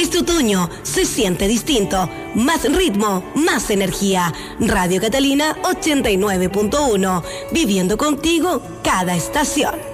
Este otoño se siente distinto. Más ritmo, más energía. Radio Catalina 89.1. Viviendo contigo cada estación.